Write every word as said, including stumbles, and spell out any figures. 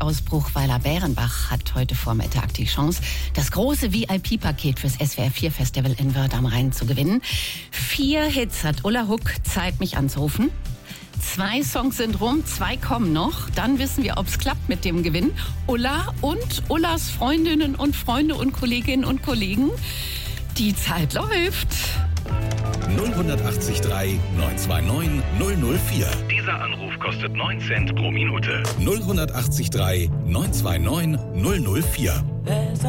aus Bruchweiler Bärenbach hat heute Vormittag die Chance, das große V I P-Paket fürs S W R vier Festival in Wörth am Rhein zu gewinnen. Vier Hits hat Ulla Huck Zeit, mich anzurufen. Zwei Songs sind rum, zwei kommen noch. Dann wissen wir, ob es klappt mit dem Gewinn. Ulla und Ullas Freundinnen und Freunde und Kolleginnen und Kollegen. Die Zeit läuft. null acht drei neun zwei neun null null vier. Dieser Anruf kostet neun Cent pro Minute. null acht drei neun zwei neun null null vier.